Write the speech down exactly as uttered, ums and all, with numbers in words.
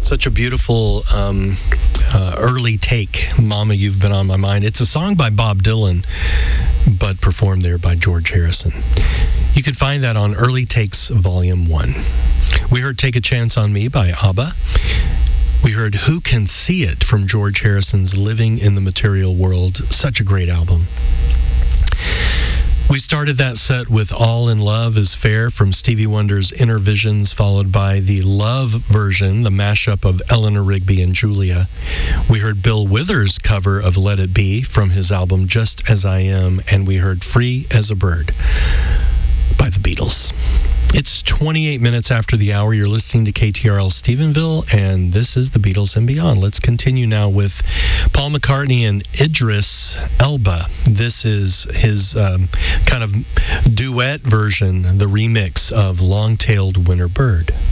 Such a beautiful um, uh, early take, Mama, You've Been on My Mind. It's a song by Bob Dylan, but performed there by George Harrison. You can find that on Early Takes Volume one. We heard Take a Chance on Me by ABBA. We heard Who Can See It from George Harrison's Living in the Material World. Such a great album. We started that set with All in Love is Fair from Stevie Wonder's Inner Visions, followed by the Love version, the mashup of Eleanor Rigby and Julia. We heard Bill Withers' cover of Let It Be from his album Just As I Am, and we heard Free as a Bird by the Beatles. It's twenty-eight minutes after the hour. You're listening to K T R L Stephenville, and this is the Beatles and Beyond. Let's continue now with Paul McCartney and Idris Elba. This is his um, kind of duet version, the remix of Long-Tailed Winter Bird.